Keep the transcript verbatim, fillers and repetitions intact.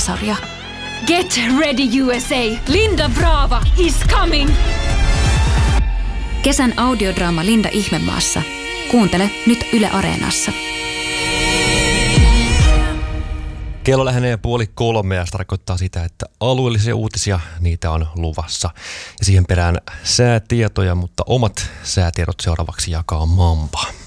sarja. Get ready U S A! Linda Brava is coming! Kesän audiodraama Linda Ihmemaassa. Kuuntele nyt Yle Areenassa. Kello lähenee puoli kolmea ja se tarkoittaa sitä, että alueellisia uutisia, niitä on luvassa. Ja siihen perään säätietoja, mutta omat säätiedot seuraavaksi jakaa Mamba.